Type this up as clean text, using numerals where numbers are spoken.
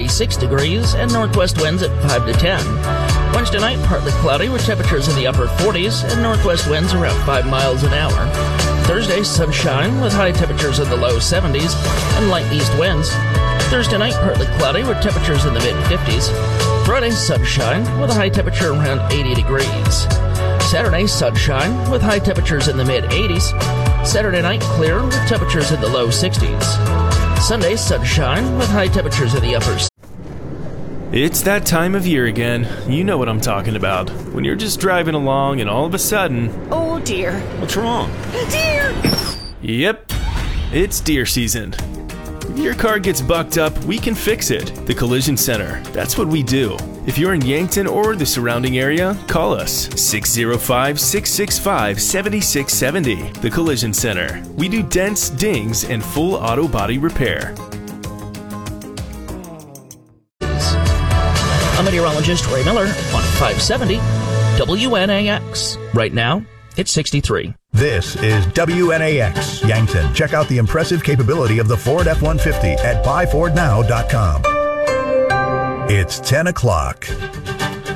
36 degrees, and northwest winds at 5 to 10. Wednesday night, partly cloudy with temperatures in the upper 40s and northwest winds around 5 miles an hour. Thursday, sunshine with high temperatures in the low 70s and light east winds. Thursday night, partly cloudy with temperatures in the mid-50s. Friday, sunshine with a high temperature around 80 degrees. Saturday, sunshine with high temperatures in the mid-80s. Saturday night, clear with temperatures in the low 60s. Sunday, sunshine with high temperatures in the upper. It's that time of year again. You know what I'm talking about. When you're just driving along and all of a sudden... Oh dear. What's wrong? Deer! Yep, it's deer season. If your car gets bucked up, we can fix it. The Collision Center. That's what we do. If you're in Yankton or the surrounding area, call us 605-665-7670. The Collision Center. We do dents, dings, and full auto body repair. I'm meteorologist Ray Miller on 570 WNAX. Right now, it's 63. This is WNAX Yankton. Check out the impressive capability of the Ford F-150 at buyfordnow.com. It's 10 o'clock.